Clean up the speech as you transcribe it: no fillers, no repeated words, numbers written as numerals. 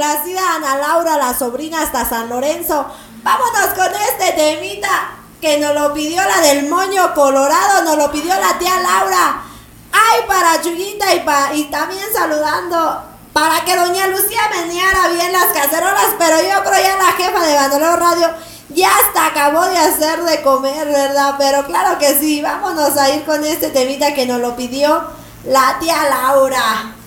complacida Ana Laura, la sobrina hasta San Lorenzo. Vámonos con este temita que nos lo pidió la del moño colorado, nos lo pidió la tía Laura. Ay, para Chuyita y también saludando para que doña Lucía meneara bien las cacerolas, pero yo creo ya la jefa de Bandolero Radio ya hasta acabó de hacer de comer, ¿verdad? Pero claro que sí, vámonos a ir con este temita que nos lo pidió la tía Laura.